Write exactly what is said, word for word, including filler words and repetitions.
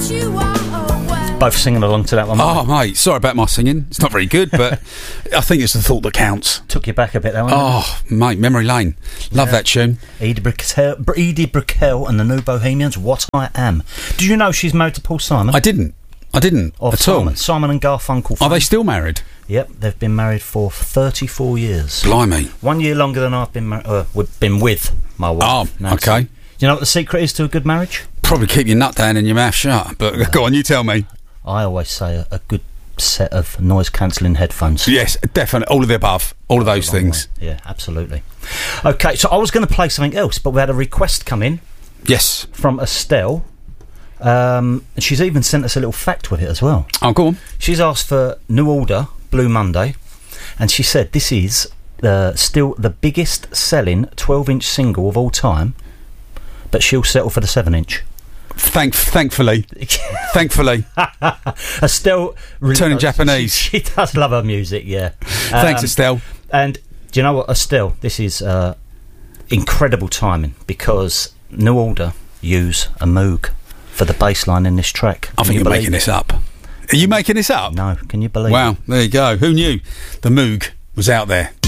Both singing along to that one. Oh, mate, sorry about my singing. It's not very good, but I think it's the thought that counts. Took you back a bit, that one. Oh, mate, memory lane. Love yeah. that tune. Edie Brickell, Edie Brickell and the New Bohemians, What I Am. Do you know she's married to Paul Simon? I didn't. I didn't of at Simon. all. Simon and Garfunkel. Are they still married? Yep, they've been married for thirty-four years. Blimey. One year longer than I've been mar- uh, been with my wife. Oh, Nancy. okay. Do you know what the secret is to a good marriage? Probably keep your nut down and your mouth shut. But no. Go on, you tell me. I always say a, a good set of noise-cancelling headphones. Yes, definitely. All of the above. All of those things. Way. Yeah, absolutely. Okay, so I was going to play something else, but we had a request come in. Yes. From Estelle. Um, and she's even sent us a little fact with it as well. Oh, go on. She's asked for New Order, Blue Monday, and she said this is uh, still the biggest selling twelve-inch single of all time, but she'll settle for the seven-inch. Thank, thankfully, thankfully, Estelle really turning does, Japanese. She, she does love her music, yeah. Thanks, um, Estelle. And do you know what, Estelle? This is uh, incredible timing because New Order use a Moog for the bass line in this track. I think you you're making it? this up. Are you making this up? No, can you believe wow, it? Wow, there you go. Who knew the Moog was out there?